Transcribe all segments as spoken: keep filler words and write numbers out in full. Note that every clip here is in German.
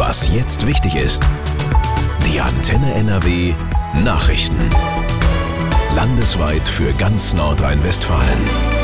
Was jetzt wichtig ist. Die Antenne N R W Nachrichten. Landesweit für ganz Nordrhein-Westfalen.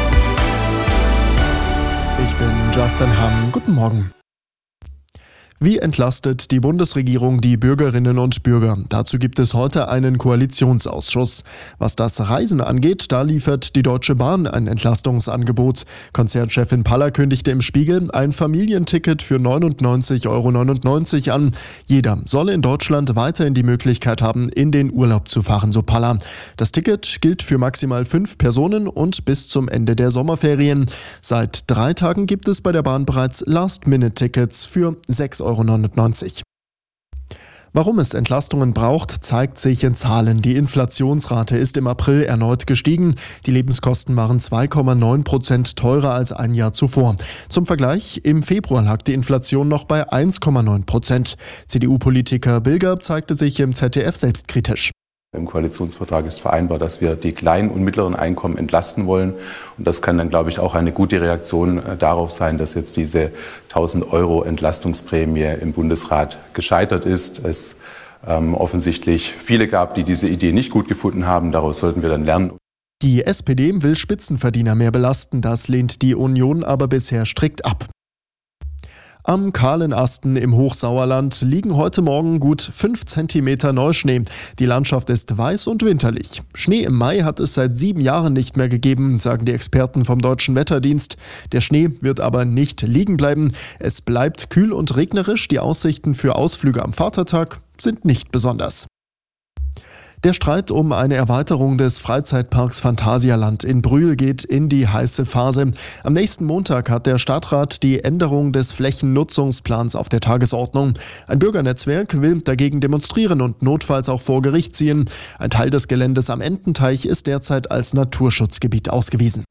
Ich bin Justin Hamm. Guten Morgen. Wie entlastet die Bundesregierung die Bürgerinnen und Bürger? Dazu gibt es heute einen Koalitionsausschuss. Was das Reisen angeht, da liefert die Deutsche Bahn ein Entlastungsangebot. Konzernchefin Paller kündigte im Spiegel ein Familienticket für neunundneunzig Euro neunundneunzig an. Jeder solle in Deutschland weiterhin die Möglichkeit haben, in den Urlaub zu fahren, so Paller. Das Ticket gilt für maximal fünf Personen und bis zum Ende der Sommerferien. Seit drei Tagen gibt es bei der Bahn bereits Last-Minute-Tickets für sechs Euro neunundneunzig. Warum es Entlastungen braucht, zeigt sich in Zahlen. Die Inflationsrate ist im April erneut gestiegen. Die Lebenskosten waren zwei Komma neun Prozent teurer als ein Jahr zuvor. Zum Vergleich, im Februar lag die Inflation noch bei eins Komma neun Prozent. C D U-Politiker Bilger zeigte sich im Z D F selbstkritisch. Im Koalitionsvertrag ist vereinbart, dass wir die kleinen und mittleren Einkommen entlasten wollen. Und das kann dann, glaube ich, auch eine gute Reaktion darauf sein, dass jetzt diese tausend Euro Entlastungsprämie im Bundesrat gescheitert ist. Es ähm, offensichtlich viele gab, die diese Idee nicht gut gefunden haben. Daraus sollten wir dann lernen. Die S P D will Spitzenverdiener mehr belasten. Das lehnt die Union aber bisher strikt ab. Am kahlen Asten im Hochsauerland liegen heute Morgen gut fünf Zentimeter Neuschnee. Die Landschaft ist weiß und winterlich. Schnee im Mai hat es seit sieben Jahren nicht mehr gegeben, sagen die Experten vom Deutschen Wetterdienst. Der Schnee wird aber nicht liegen bleiben. Es bleibt kühl und regnerisch. Die Aussichten für Ausflüge am Vatertag sind nicht besonders. Der Streit um eine Erweiterung des Freizeitparks Phantasialand in Brühl geht in die heiße Phase. Am nächsten Montag hat der Stadtrat die Änderung des Flächennutzungsplans auf der Tagesordnung. Ein Bürgernetzwerk will dagegen demonstrieren und notfalls auch vor Gericht ziehen. Ein Teil des Geländes am Ententeich ist derzeit als Naturschutzgebiet ausgewiesen.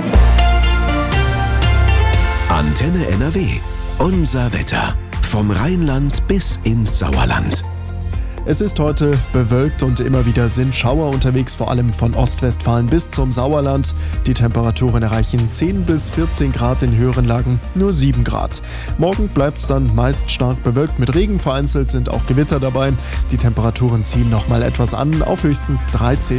Antenne N R W. Unser Wetter. Vom Rheinland bis ins Sauerland. Es ist heute bewölkt und immer wieder sind Schauer unterwegs, vor allem von Ostwestfalen bis zum Sauerland. Die Temperaturen erreichen zehn bis vierzehn Grad, in höheren Lagen nur sieben Grad. Morgen bleibt es dann meist stark bewölkt mit Regen, vereinzelt sind auch Gewitter dabei. Die Temperaturen ziehen nochmal etwas an auf höchstens dreizehn